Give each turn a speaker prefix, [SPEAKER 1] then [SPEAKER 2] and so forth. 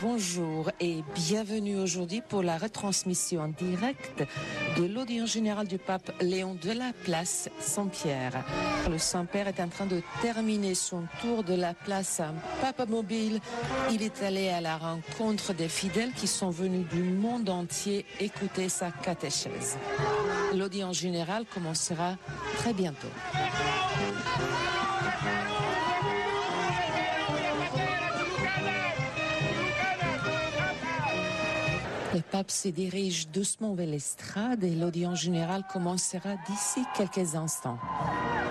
[SPEAKER 1] bonjour et bienvenue aujourd'hui pour la retransmission en direct de l'audience générale du pape Léon de la place Saint-Pierre. Le Saint-Père est en train de terminer son tour de la place Pape Mobile. Il est allé à la rencontre des fidèles qui sont venus du monde entier écouter sa catéchèse. L'audience générale commencera très bientôt. Le pape se dirige doucement vers l'estrade et l'audience générale commencera d'ici quelques instants.